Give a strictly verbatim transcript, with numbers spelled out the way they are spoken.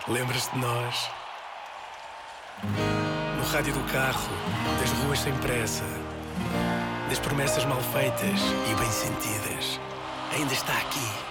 Lembras-te de nós? No rádio do carro, das ruas sem pressa, das promessas mal feitas e bem sentidas. Ainda está aqui.